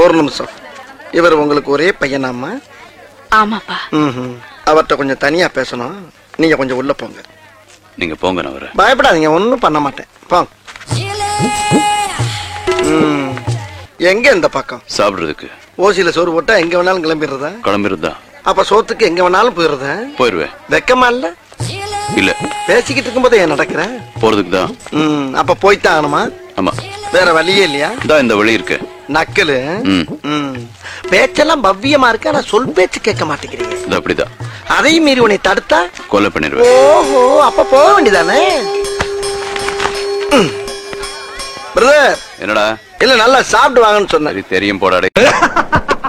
ஒரு நிமிஷம். இவர் உங்களுக்கு ஒரே பையனாமா? ஆமாப்பா. அவர்கிட்ட கொஞ்சம் தனியா பேசணும். நீங்க கொஞ்சம் உள்ள போங்க. நீங்க போங்க, நான் வரேன். பயப்படாதீங்க, ஒன்றும் பண்ண மாட்டேன். போங்க. எங்க இந்த பக்கம் சாப்பிடுறதுக்கு ஓசியில சோறு போட்டா எங்க வேணாலும் கிளம்பிடுறதா? கிளம்பிருந்தா அப்ப சோத்துக்கு எங்க வேணாலும் போயிடுறதா? போயிருவேன். வெக்கமா இல்ல? இல்ல, பேசிக்கிட்டு இருக்கும்போது ஏன் நடக்கிறேன்? போறதுக்கு தான். அப்ப போய்த்தான் ஆகணுமா? ஆமா. வேற வழியே இல்லையா? இந்த வழி இருக்கு. நக்கலு. பேச்செல்லாம் பவ்யமா இருக்கு, ஆனா சொல் பேச்சு கேட்க மாட்டேங்கிறீங்க. அப்படிதான். அதையும் மீறி உன்னை தடுத்தா கொலை பண்ணிடுவேன். ஓஹோ, அப்ப போக வேண்டியதானே? பிரதர். என்னடா? இல்ல, நல்லா சாப்பிட்டு வாங்கன்னு சொன்னேன். தெரியும் போடாடே.